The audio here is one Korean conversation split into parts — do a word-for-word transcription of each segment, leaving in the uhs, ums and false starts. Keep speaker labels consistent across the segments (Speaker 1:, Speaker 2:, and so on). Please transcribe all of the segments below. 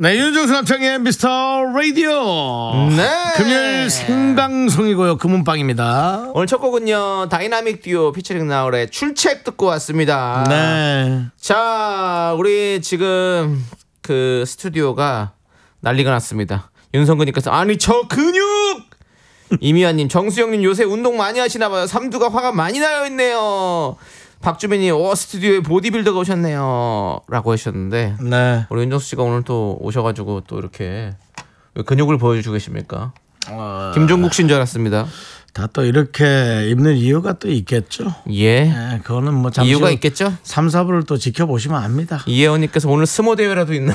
Speaker 1: 네, 윤정수 남창의 미스터 라디오.
Speaker 2: 네.
Speaker 1: 금요일 생방송이고요. 금은방입니다.
Speaker 2: 오늘 첫 곡은요, 다이나믹 듀오 피처링 나울의 출첵 듣고 왔습니다.
Speaker 1: 네.
Speaker 2: 자, 우리 지금 그 스튜디오가 난리가 났습니다. 윤성근님께서 아니 저 근육. 이미아님, 정수영님 요새 운동 많이 하시나봐요. 삼두가 화가 많이 나요 있네요. 박주민이 오 스튜디오에 보디빌더가 오셨네요 라고 하셨는데,
Speaker 1: 네.
Speaker 2: 우리 윤정수 씨가 오늘 또 오셔가지고 또 이렇게 왜 근육을 보여주고 계십니까?
Speaker 1: 어...
Speaker 2: 김종국 씨인 줄 알았습니다.
Speaker 1: 다 또 이렇게 입는 이유가 또 있겠죠.
Speaker 2: 예.
Speaker 1: 네, 그거는 뭐 잠시
Speaker 2: 이유가 있겠죠.
Speaker 1: 삼, 사 부를 또 지켜보시면 압니다.
Speaker 2: 이혜원님께서 오늘 스모 대회라도 있나?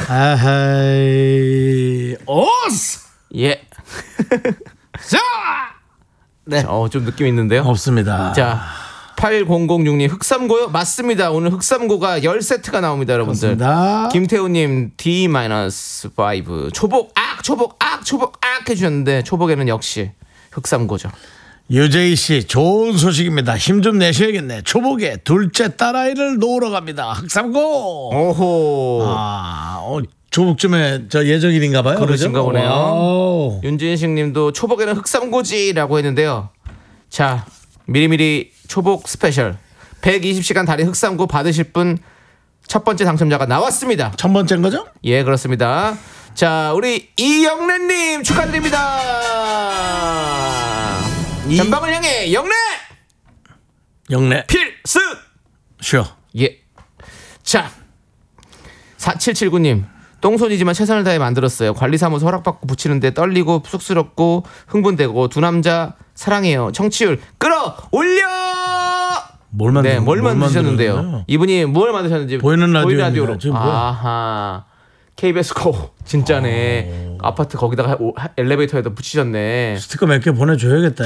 Speaker 1: 아하이 오스.
Speaker 2: 예.
Speaker 1: 자. 네.
Speaker 2: 어, 좀 느낌 있는데요.
Speaker 1: 없습니다.
Speaker 2: 자, 팔공공육님 흑삼고요? 맞습니다. 오늘 흑삼고가 십 세트가 나옵니다, 여러분들.
Speaker 1: 그렇습니다.
Speaker 2: 김태우님 디 오 초복 악 초복 악 초복 악 해주셨는데, 초복에는 역시 흑삼고죠.
Speaker 1: 유재희 씨, 좋은 소식입니다. 힘 좀 내셔야겠네. 초복에 둘째 딸아이를 놓으러 갑니다. 흑삼고.
Speaker 2: 오호.
Speaker 1: 아, 어, 초복쯤에 저 예정일인가 봐요.
Speaker 2: 그러신가
Speaker 1: 그죠?
Speaker 2: 보네요.
Speaker 1: 와우.
Speaker 2: 윤진식 님도 초복에는 흑삼고지라고 했는데요. 자, 미리미리 초복 스페셜 백이십 시간 달인 흑삼고 받으실 분 첫 번째 당첨자가 나왔습니다.
Speaker 1: 첫 번째인 거죠?
Speaker 2: 예, 그렇습니다. 자, 우리 이영래님 축하드립니다.
Speaker 1: 이...
Speaker 2: 전방을 향해 영래
Speaker 1: 영래
Speaker 2: 필승.
Speaker 1: 쉬어.
Speaker 2: 예. 자, 사칠칠구님 똥손이지만 최선을 다해 만들었어요. 관리사무소 허락받고 붙이는데 떨리고 쑥스럽고 흥분되고 두 남자 사랑해요. 청취율 끌어올려.
Speaker 1: 뭘 만드,
Speaker 2: 네, 뭘,
Speaker 1: 뭘
Speaker 2: 만드셨는데요?
Speaker 1: 만들었나요?
Speaker 2: 이분이 뭘 만드셨는지
Speaker 1: 보이는 라디오입니다.
Speaker 2: 라디오로.
Speaker 1: 지금 뭐야?
Speaker 2: 아하. 케이비에스 고 진짜네. 오. 아파트 거기다가 엘리베이터에다 붙이셨네.
Speaker 1: 스티커 몇 개 보내줘야겠다.